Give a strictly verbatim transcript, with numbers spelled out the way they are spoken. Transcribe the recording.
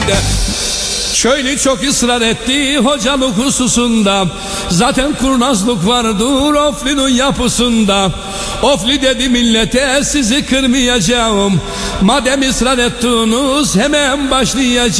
Şöyle çok ısrar etti hocalık hususunda, zaten kurnazlık vardır Ofli'nin yapısında. Ofli dedi millete sizi kırmayacağım, madem ısrar ettiniz hemen başlayacağım.